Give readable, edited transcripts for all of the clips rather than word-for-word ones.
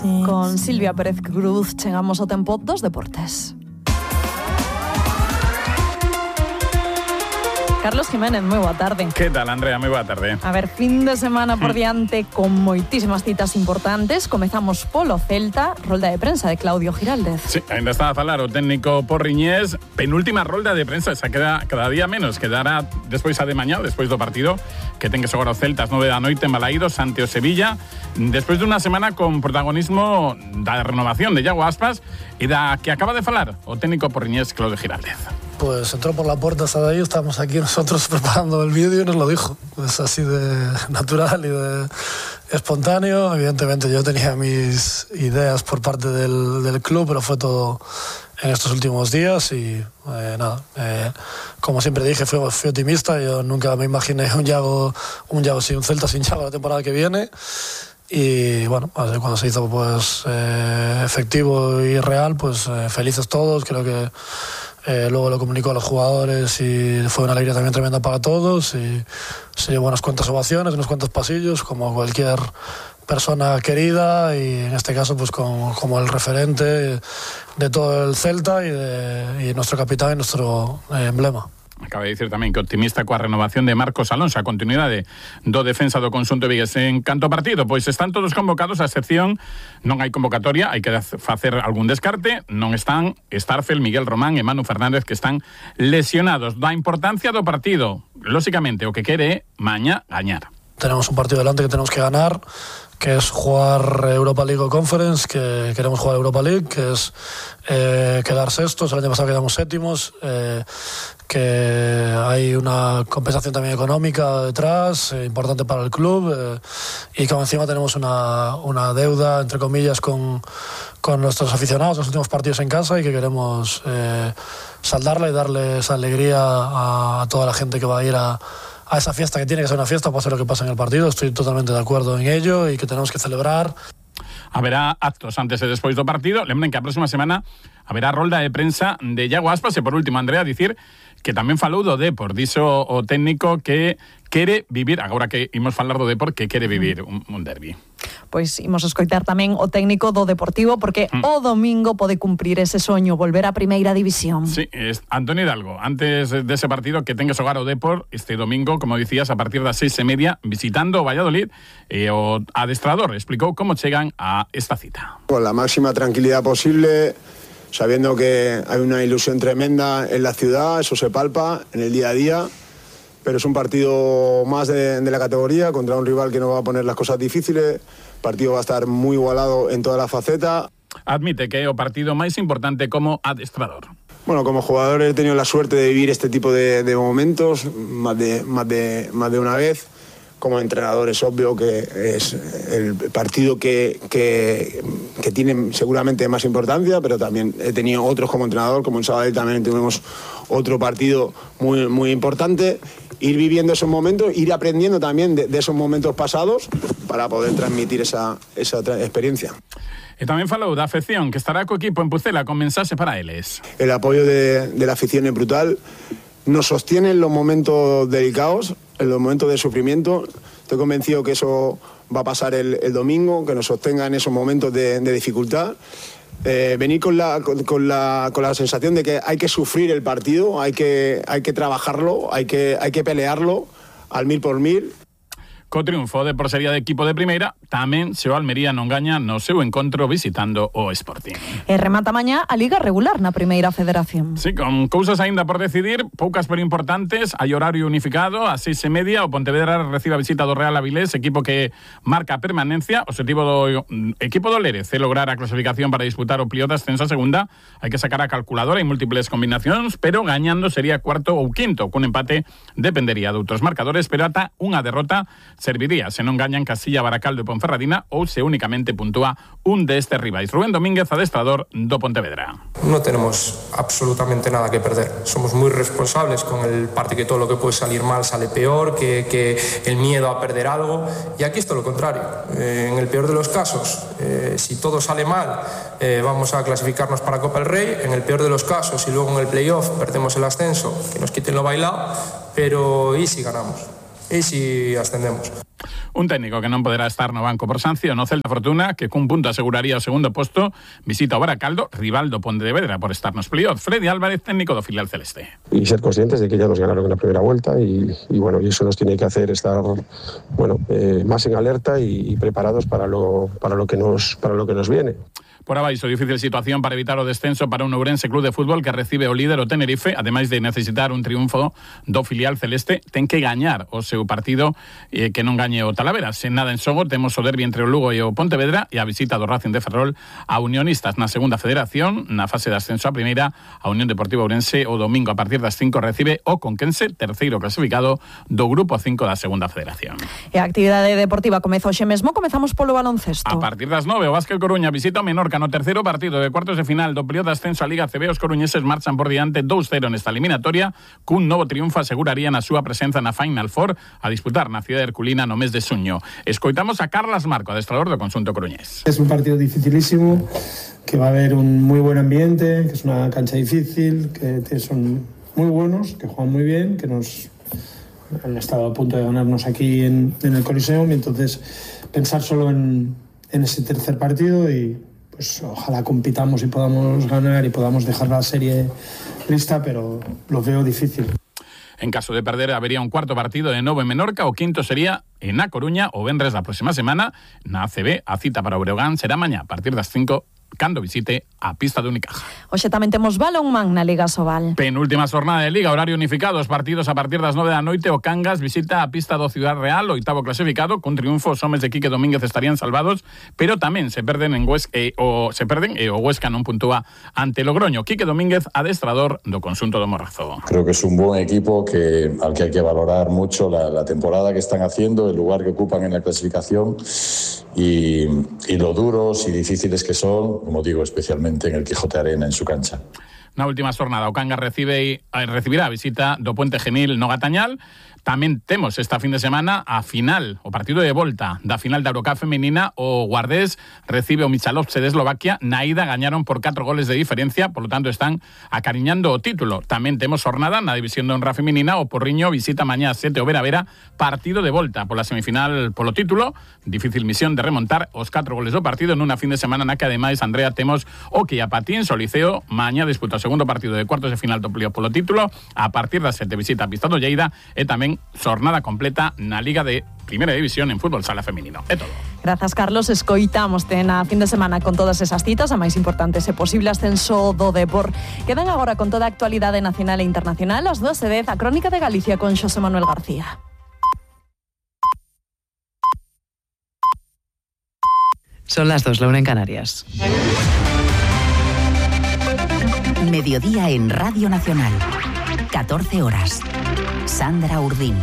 Sí. Con Silvia Pérez Cruz chegamos ao tempo dos deportes. Carlos Jiménez, moi boa tarde. Que tal, Andrea? Moi boa tarde. A ver, fin de semana por diante con moitísimas citas importantes. Comezamos polo Celta, rolda de prensa de Claudio Giraldez. Sí, ainda está a falar o técnico porriñés. Penúltima rolda de prensa, esa queda cada día menos. Quedará despois a de mañá, despois do partido, que ten que xogar o Celta ás 9 da noite en Balaídos ante o Sevilla. Despois dunha semana con protagonismo da renovación de Iago Aspas e da que acaba de falar o técnico porriñés Claudio Giraldez. Pues entró por la puerta hasta de ahí, estábamos aquí nosotros preparando el vídeo y nos lo dijo. Es así de natural y de espontáneo. Evidentemente yo tenía mis ideas por parte del club, pero fue todo en estos últimos días y como siempre dije, fui optimista. Yo nunca me imaginé un Celta sin Iago la temporada que viene. Y bueno, cuando se hizo pues efectivo y real, pues felices todos. Creo que luego lo comunicó a los jugadores y fue una alegría también tremenda para todos y se llevó unas cuantas ovaciones, unos cuantos pasillos, como cualquier persona querida y en este caso pues como el referente de todo el Celta y nuestro capitán y nuestro emblema. Acaba de dicir tamén que optimista coa renovación de Marcos Alonso, a continuidade do defensa do conxunto vigués. En canto ao partido, pois están todos convocados, a excepción non hai convocatoria, hai que facer algún descarte, non están Starfel, Miguel Román e Manu Fernández, que están lesionados. Da importancia do partido, lóxicamente, o que quere é mañá gañar. Tenemos un partido delante que tenemos que ganar, que es jugar Europa League o Conference, que queremos jugar Europa League, que es quedar sextos. El año pasado quedamos séptimos, que hay una compensación también económica detrás, importante para el club, y que encima tenemos una deuda, entre comillas, con nuestros aficionados, los últimos partidos en casa, y que queremos saldarla y darle esa alegría a toda la gente que va a ir a esa fiesta, que tiene que ser una fiesta, pase lo que pase en el partido. Estoy totalmente de acuerdo en ello y que tenemos que celebrar. Haberá actos antes e despois do partido. Lembren que a próxima semana haberá rolda de prensa de Iago Aspas e, por último, Andrea, dicir que tamén falou do Depor. Dixo o técnico que quere vivir, agora que imos falar do Depor, que quere vivir un derbi. Pois imos escoitar tamén o técnico do Deportivo, porque o domingo pode cumprir ese soño, volver á primeira división. Sí, Antonio Hidalgo, antes dese partido que ten que xogar o Depor este domingo, como dicías, a partir das 6:30, visitando o Valladolid, o adestrador explicou como chegan a esta cita. Con la máxima tranquilidad posible, sabiendo que hay una ilusión tremenda en la ciudad, eso se palpa en el día a día, pero es un partido más de la categoría contra un rival que no va a poner las cosas difíciles. El partido va a estar muy igualado en toda la faceta. Admite que é o partido máis importante como adestrador. Bueno, como jugador he tenido la suerte de vivir este tipo de momentos más de una vez. Como entrenador es obvio que es el partido que tiene seguramente más importancia, pero también he tenido otros como entrenador, como en Sabadell también tuvimos otro partido muy, muy importante. Ir viviendo esos momentos, ir aprendiendo también de esos momentos pasados para poder transmitir esa experiencia. E tamén falou da afección, que estará co equipo en Pucela con mensaxe para eles. El apoyo de la afición es brutal. Nos sostiene en los momentos delicados, en los momentos de sufrimiento. Estoy convencido que eso va a pasar el domingo, que nos sostenga en esos momentos de dificultad. Venir con la sensación de que hay que sufrir el partido, hay que trabajarlo, hay que pelearlo al 1000 por 1000. Co triunfo de por sería de equipo de primeira, tamén se o Almería non gaña no seu encontro visitando o Sporting. E remata mañá a Liga regular na Primeira Federación. Sí, con cousas aínda por decidir, poucas pero importantes. Hai horario unificado, a 6:30, o Pontevedra recibe a visita do Real Avilés, equipo que marca a permanencia. O objetivo do equipo do Lérez é lograr a clasificación para disputar o play-off de ascenso a segunda. Hai que sacar a calculadora e múltiples combinacións, pero gañando sería cuarto ou quinto. Cun empate dependería de outros marcadores, pero ata unha derrota serviría se non gañan Casilla, Baracaldo e Ponferradina ou se únicamente puntúa un destes rivais. Rubén Domínguez, adestrador do Pontevedra. No tenemos absolutamente nada que perder. Somos muy responsables con el partido, que todo lo que puede salir mal sale peor, que el miedo a perder algo. Y aquí es todo lo contrario. En el peor de los casos, si todo sale mal, vamos a clasificarnos para Copa del Rey. En el peor de los casos, y luego en el playoff perdemos el ascenso, que nos quiten lo bailado, pero ¿y si ganamos? e si ascendemos. Un técnico que non poderá estar no banco por sanción. O Celta Fortuna, que cun punto aseguraría o segundo posto, visita o Baracaldo, rival do Pontevedra por estar nos playoffs. Freddy Álvarez, técnico do filial celeste. Y ser conscientes de que ya nos ganaron en la primera vuelta y eso nos tiene que hacer estar más en alerta y preparados para lo que nos viene. Por abaixo, difícil situación para evitar o descenso para un Ourense Club de Fútbol que recibe o líder o Tenerife, ademais de necesitar un triunfo do filial celeste, ten que gañar o seu partido que non gañe o Talavera. Sen nada en xogo, temos o derbi entre o Lugo e o Pontevedra e a visita do Racing de Ferrol a Unionistas na segunda federación. Na fase de ascenso a primeira, a Unión Deportiva Ourense o domingo a partir das 5 recibe o Conquense, terceiro clasificado do grupo 5 da segunda federación. E a actividade deportiva comeza hoxe mesmo, comezamos polo baloncesto. A partir das 9, o Vázquez Coruña visita o Menorca no terceiro partido de cuartos de final do período de ascenso a Liga CB. Os coruñeses marchan por diante 2-0 nesta eliminatoria, cun novo triunfo asegurarían a súa presenza na Final Four a disputar na cidade herculina no mes de xuño. Escoitamos a Carlas Marco, adestrador do conxunto coruñés. Es un partido dificilísimo, que va a haber un muy buen ambiente, que es una cancha difícil, que son muy buenos, que juegan muy bien, que nos han estado a punto de ganarnos aquí en el Coliseum, y entonces pensar solo en ese tercer partido y pues ojalá compitamos y podamos ganar y podamos dejar la serie lista, pero lo veo difícil. En caso de perder, habría un cuarto partido de novo en Menorca, o quinto sería en A Coruña o venres da próxima semana. Na ACB, a cita para o Breogán será mañá a partir das 5 cando visite a pista de Unicaja. Hoxe tamén temos balonmán na Liga Sobal. Penúltima jornada de Liga, horario unificado, os partidos a partir das 9 da noite. O Cangas visita a pista do Ciudad Real, oitavo clasificado, con triunfo os homes de Quique Domínguez estarían salvados, pero tamén se perden e o Huesca non puntúa ante Logroño. Quique Domínguez, adestrador do conxunto do Morrazo. Creo que es un buen equipo al que hay que valorar mucho la temporada que están haciendo, el lugar que ocupan en la clasificación y lo duros y difíciles que son, como digo, especialmente en el Quijote Arena, en su cancha. Na última jornada, o Cangas recibirá a visita do Puente Genil no Gatañal. Tamén temos esta fin de semana a final, o partido de volta da final da Eurocup femenina. O Guardés recibe o Michalovce de Eslovaquia. Na ida gañaron por 4 goles de diferencia, por lo tanto están acariñando o título. Tamén temos jornada na división de honra femenina. O Porriño visita mañá 7 o Vera Vera, partido de volta pola semifinal polo título. Difícil misión de remontar os 4 goles do partido nunha fin de semana na que ademais, Andrea, temos o que a Patins o Liceo mañá disputa o segundo partido de cuartos de final do playoff polo título. A partir das 7 visita a pista do Lleida e tamén jornada completa na Liga de Primera División en fútbol sala femenino. É todo. Grazas, Carlos. Escoitámoste na fin de semana con todas esas citas, a máis importante ese posible ascenso do Depor. Quedan agora con toda a actualidade nacional e internacional. As 2:10, a Crónica de Galicia con Xosé Manuel García. Son las 2, la 1 en Canarias. Mediodía en Radio Nacional. 14 horas. Sandra Urdín.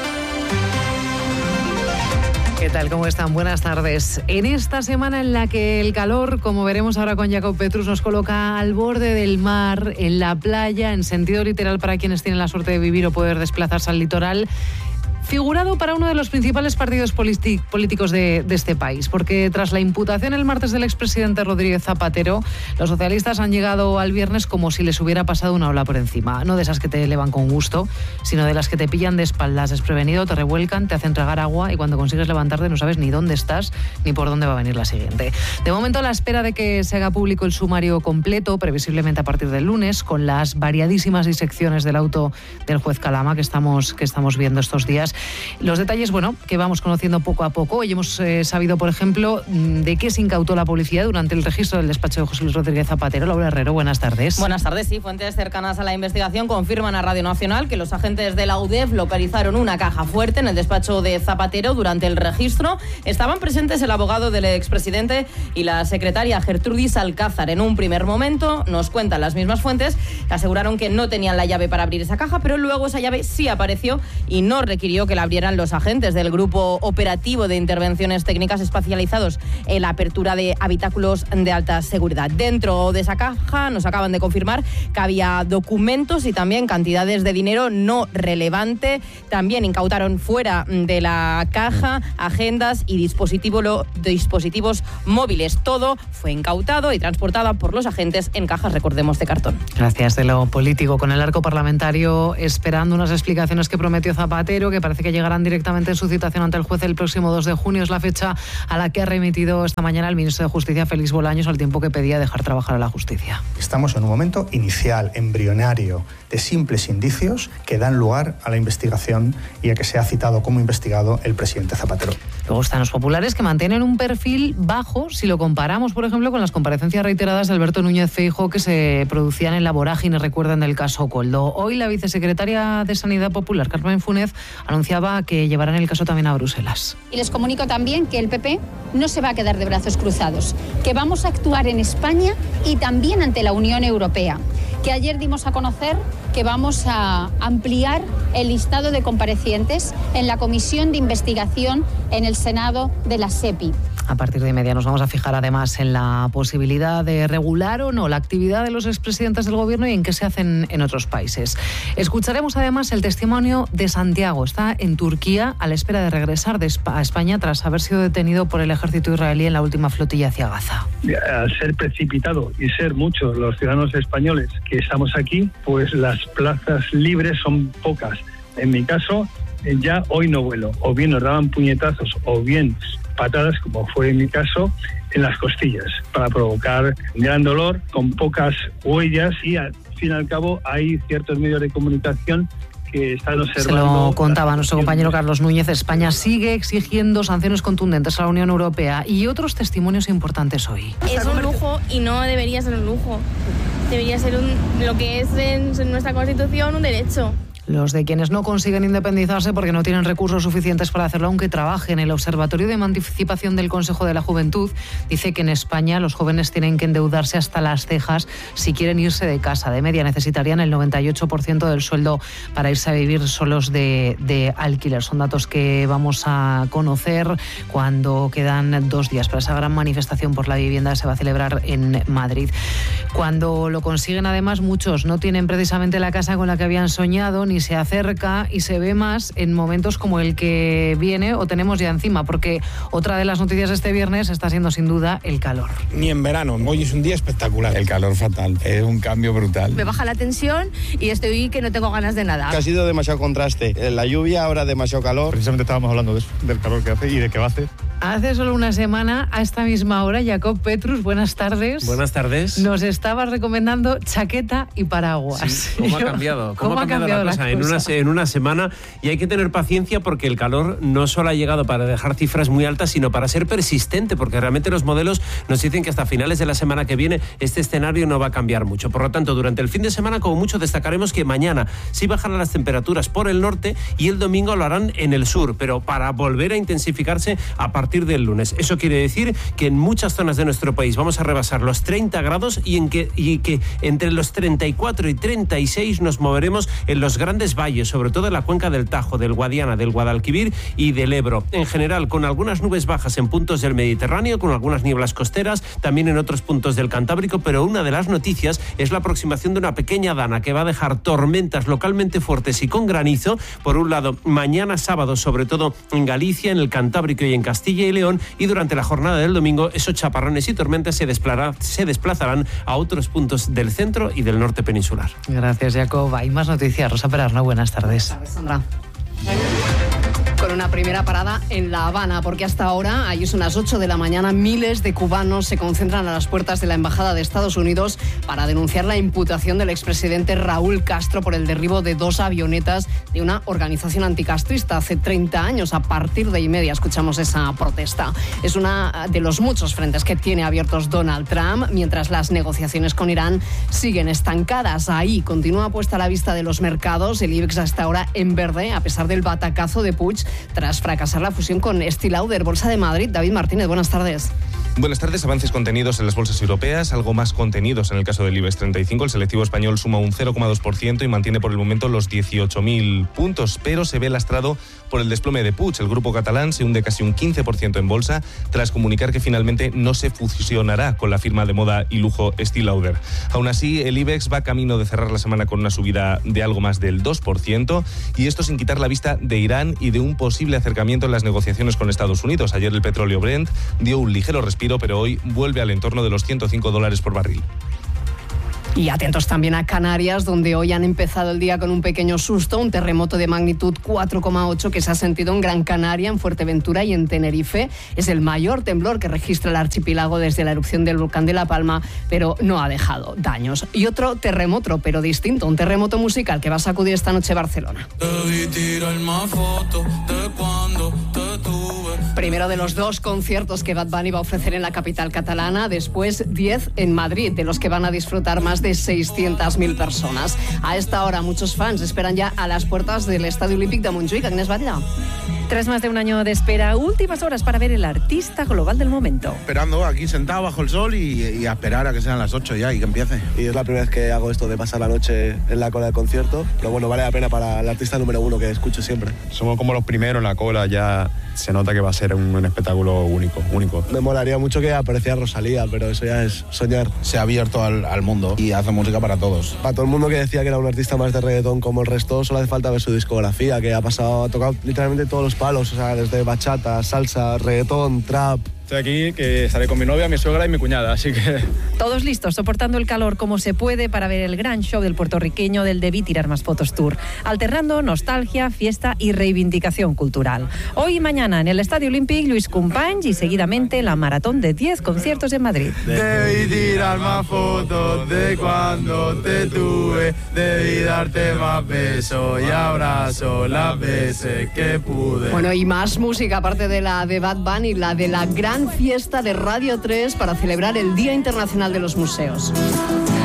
¿Qué tal? ¿Cómo están? Buenas tardes. En esta semana en la que el calor, como veremos ahora con Jacob Petrus, nos coloca al borde del mar, en la playa, en sentido literal para quienes tienen la suerte de vivir o poder desplazarse al litoral, figurado para uno de los principales partidos políticos de este país, porque tras la imputación el martes del expresidente Rodríguez Zapatero, los socialistas han llegado al viernes como si les hubiera pasado una ola por encima. No de esas que te elevan con gusto, sino de las que te pillan de espaldas desprevenido, te revuelcan, te hacen tragar agua y cuando consigues levantarte no sabes ni dónde estás ni por dónde va a venir la siguiente. De momento, a la espera de que se haga público el sumario completo, previsiblemente a partir del lunes, con las variadísimas disecciones del auto del juez Calama que estamos viendo estos días. Los detalles, que vamos conociendo poco a poco. Hoy hemos sabido, por ejemplo, de qué se incautó la policía durante el registro del despacho de José Luis Rodríguez Zapatero. Laura Herrero, buenas tardes. Buenas tardes, sí. Fuentes cercanas a la investigación confirman a Radio Nacional que los agentes de la UDEF localizaron una caja fuerte en el despacho de Zapatero durante el registro. Estaban presentes el abogado del expresidente y la secretaria Gertrudis Alcázar. En un primer momento, nos cuentan las mismas fuentes, aseguraron que no tenían la llave para abrir esa caja, pero luego esa llave sí apareció y no requirió que la abrieran los agentes del Grupo Operativo de Intervenciones Técnicas especializados en la apertura de habitáculos de alta seguridad. Dentro de esa caja nos acaban de confirmar que había documentos y también cantidades de dinero no relevante. También incautaron fuera de la caja agendas y dispositivos móviles. Todo fue incautado y transportado por los agentes en cajas, recordemos, de cartón. Gracias. De lo político, con el arco parlamentario esperando unas explicaciones que prometió Zapatero, que parece parece que llegarán directamente en su citación ante el juez el próximo 2 de junio. Es la fecha a la que ha remitido esta mañana el ministro de Justicia, Félix Bolaños, al tiempo que pedía dejar trabajar a la justicia. Estamos en un momento inicial, embrionario, de simples indicios que dan lugar a la investigación y a que sea citado como investigado el presidente Zapatero. Luego están los populares, que mantienen un perfil bajo si lo comparamos, por ejemplo, con las comparecencias reiteradas de Alberto Núñez Feijóo que se producían en la vorágine, recuerdan, del caso Koldo. Hoy la vicesecretaria de Sanidad Popular, Carmen Funes, anunciaba que llevarán el caso también a Bruselas. Y les comunico también que el PP no se va a quedar de brazos cruzados, que vamos a actuar en España y también ante la Unión Europea, que ayer dimos a conocer que vamos a ampliar el listado de comparecientes en la comisión de investigación en el Senado de la SEPI. A partir de media nos vamos a fijar además en la posibilidad de regular o no la actividad de los expresidentes del gobierno y en qué se hacen en otros países. Escucharemos además el testimonio de Santiago. Está en Turquía a la espera de regresar a España tras haber sido detenido por el ejército israelí en la última flotilla hacia Gaza. Al ser precipitado y ser muchos los ciudadanos españoles que estamos aquí, pues las plazas libres son pocas. En mi caso, ya hoy no vuelo. O bien nos daban puñetazos o bien patadas, como fue en mi caso, en las costillas, para provocar gran dolor, con pocas huellas, y al fin y al cabo hay ciertos medios de comunicación que están observando. Se lo contaba nuestro compañero Carlos Núñez. España sigue exigiendo sanciones contundentes a la Unión Europea y otros testimonios importantes hoy. Es un lujo y no debería ser un lujo. Debería ser lo que es en nuestra Constitución un derecho. Los de quienes no consiguen independizarse porque no tienen recursos suficientes para hacerlo, aunque trabajen. El Observatorio de Emancipación del Consejo de la Juventud dice que en España los jóvenes tienen que endeudarse hasta las cejas si quieren irse de casa. De media necesitarían el 98% del sueldo para irse a vivir solos de alquiler. Son datos que vamos a conocer cuando quedan 2 días para esa gran manifestación por la vivienda que se va a celebrar en Madrid. Cuando lo consiguen, además, muchos no tienen precisamente la casa con la que habían soñado, ni se acerca, y se ve más en momentos como el que viene o tenemos ya encima, porque otra de las noticias de este viernes está siendo sin duda el calor. Ni en verano, hoy es un día espectacular. El calor fatal, es un cambio brutal. Me baja la tensión y estoy que no tengo ganas de nada. Ha sido demasiado contraste, la lluvia, ahora demasiado calor. Precisamente estábamos hablando de eso, del calor que hace y de qué va a hacer. Hace solo una semana, a esta misma hora, Jacob Petrus, buenas tardes. Buenas tardes. Nos estabas recomendando chaqueta y paraguas. Sí, ¿cómo ha cambiado? ¿Cómo ha cambiado la cosa en una semana? Y hay que tener paciencia porque el calor no solo ha llegado para dejar cifras muy altas, sino para ser persistente, porque realmente los modelos nos dicen que hasta finales de la semana que viene este escenario no va a cambiar mucho. Por lo tanto, durante el fin de semana, como mucho, destacaremos que mañana sí bajarán las temperaturas por el norte y el domingo lo harán en el sur, pero para volver a intensificarse a partir del lunes. Eso quiere decir que en muchas zonas de nuestro país vamos a rebasar los 30 grados y que entre los 34 y 36 nos moveremos en los grandes valles, sobre todo en la cuenca del Tajo, del Guadiana, del Guadalquivir y del Ebro. En general, con algunas nubes bajas en puntos del Mediterráneo, con algunas nieblas costeras, también en otros puntos del Cantábrico, pero una de las noticias es la aproximación de una pequeña dana que va a dejar tormentas localmente fuertes y con granizo, por un lado, mañana sábado, sobre todo en Galicia, en el Cantábrico y en Castilla y León, y durante la jornada del domingo esos chaparrones y tormentas se desplazarán a otros puntos del centro y del norte peninsular. Gracias, Jacob. Hay más noticias. Rosa Perarno, buenas tardes. Sandra. Con una primera parada en La Habana, porque hasta ahora, ahí son las 8 de la mañana, miles de cubanos se concentran a las puertas de la Embajada de Estados Unidos para denunciar la imputación del expresidente Raúl Castro por el derribo de 2 avionetas de una organización anticastrista hace 30 años. A partir de media escuchamos esa protesta. Es una de los muchos frentes que tiene abiertos Donald Trump, mientras las negociaciones con Irán siguen estancadas. Ahí continúa puesta la vista de los mercados. El IBEX hasta ahora en verde, a pesar del batacazo de Puig tras fracasar la fusión con Estée Lauder. Bolsa de Madrid, David Martínez, buenas tardes. Buenas tardes. Avances contenidos en las bolsas europeas, algo más contenidos en el caso del IBEX 35. El selectivo español suma un 0,2% y mantiene por el momento los 18.000 puntos, pero se ve lastrado por el desplome de Puig. El grupo catalán se hunde casi un 15% en bolsa tras comunicar que finalmente no se fusionará con la firma de moda y lujo Estée Lauder. Aún así, el IBEX va camino de cerrar la semana con una subida de algo más del 2%, y esto sin quitar la vista de Irán y de un posible acercamiento en las negociaciones con Estados Unidos. Ayer el petróleo Brent dio un ligero respiro, pero hoy vuelve al entorno de los $105 por barril. Y atentos también a Canarias, donde hoy han empezado el día con un pequeño susto, un terremoto de magnitud 4,8 que se ha sentido en Gran Canaria, en Fuerteventura y en Tenerife. Es el mayor temblor que registra el archipiélago desde la erupción del volcán de La Palma, pero no ha dejado daños. Y otro terremoto, pero distinto, un terremoto musical que va a sacudir esta noche Barcelona. Primero de los 2 conciertos que Bad Bunny va a ofrecer en la capital catalana, después 10 en Madrid, de los que van a disfrutar más de 600.000 personas. A esta hora muchos fans esperan ya a las puertas del Estadio Olímpic de Montjuïc. Agnès Batlle. Tras más de un año de espera, últimas horas para ver el artista global del momento. Esperando aquí sentado bajo el sol y a esperar a que sean las 8 ya y que empiece. Y es la primera vez que hago esto de pasar la noche en la cola del concierto, pero bueno, vale la pena para el artista número 1 que escucho siempre. Somos como los primeros en la cola, ya se nota que va a ser un espectáculo único. Me molaría mucho que apareciera Rosalía, pero eso ya es soñar. Se ha abierto al mundo y hace música para todos. Para todo el mundo que decía que era un artista más de reggaetón como el resto, solo hace falta ver su discografía, que ha tocado literalmente todos los palos, o sea, desde bachata, salsa, reggaetón, trap. Estoy aquí, que estaré con mi novia, mi suegra y mi cuñada, así que... Todos listos, soportando el calor como se puede para ver el gran show del puertorriqueño del Debí Tirar Más Fotos Tour, alternando nostalgia, fiesta y reivindicación cultural. Hoy y mañana en el Estadio Olímpic, Luis Companys y seguidamente la maratón de 10 conciertos en Madrid. Debí tirar más fotos de cuando te tuve, debí darte más besos y abrazo las veces que pude. Bueno, y más música, aparte de la de Bad Bunny, la de la gran fiesta de Radio 3 para celebrar el Día Internacional de los Museos.